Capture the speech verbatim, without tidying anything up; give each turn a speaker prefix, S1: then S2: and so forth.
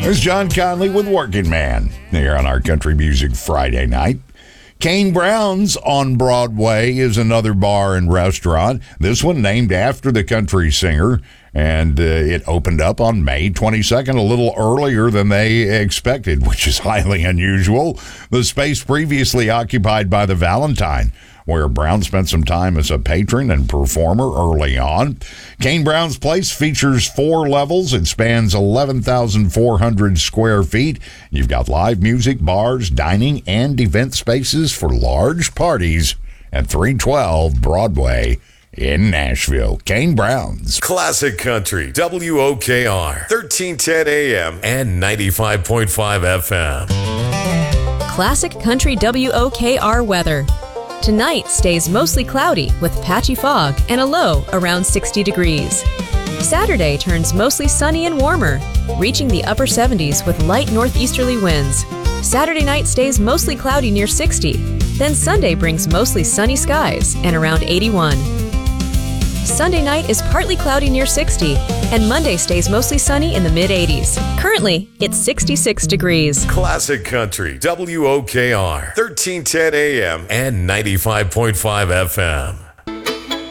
S1: There's John Conley with Working Man here on our Country Music Friday night. Kane Brown's on Broadway is another bar and restaurant. This one named after the country singer, and uh, it opened up on May twenty-second, a little earlier than they expected, which is highly unusual. The space previously occupied by the Valentine, where Brown spent some time as a patron and performer early on. Kane Brown's Place features four levels. It spans eleven thousand four hundred square feet. You've got live music, bars, dining, and event spaces for large parties at three twelve Broadway in Nashville. Kane Brown's.
S2: Classic Country, W O K R, thirteen ten A M and ninety-five point five F M.
S3: Classic Country W O K R weather. Tonight stays mostly cloudy with patchy fog and a low around sixty degrees. Saturday turns mostly sunny and warmer, reaching the upper seventies with light northeasterly winds. Saturday night stays mostly cloudy near sixty. Then Sunday brings mostly sunny skies and around eighty-one. Sunday night is partly cloudy near sixty, and Monday stays mostly sunny in the mid-eighties. Currently, it's sixty-six degrees.
S2: Classic Country, W O K R, thirteen ten A M and ninety-five point five F M.